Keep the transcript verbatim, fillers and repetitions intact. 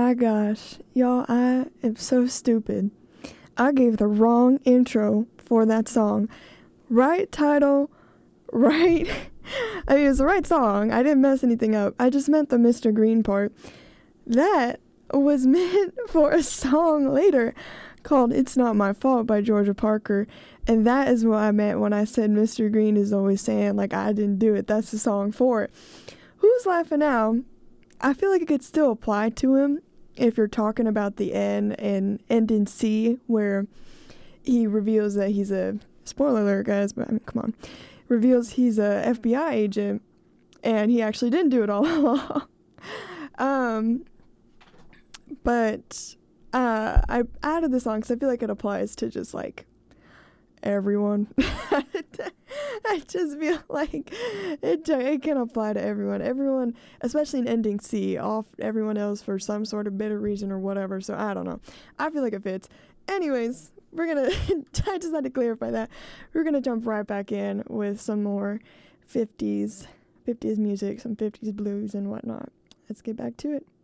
my gosh. Y'all, I am so stupid. I gave the wrong intro for that song. Right title, right... I mean, it was the right song. I didn't mess anything up. I just meant the Mister Green part. That was meant for a song later called It's Not My Fault by Georgia Parker. And that is what I meant when I said Mister Green is always saying, like, I didn't do it. That's the song for it. Who's Laughing Now? I feel like it could still apply to him if you're talking about the end and end in C, where he reveals that he's a... Spoiler alert, guys, but I mean, come on. Reveals he's a F B I agent, and he actually didn't do it all along. um, but uh, I added the song because I feel like it applies to just, like, everyone. I just feel like it, it can apply to everyone. Everyone, especially in ending C, off everyone else for some sort of bitter reason or whatever. So I don't know. I feel like it fits. Anyways, we're gonna, I just had to clarify that. We're gonna jump right back in with some more fifties, fifties music, some fifties blues and whatnot. Let's get back to it.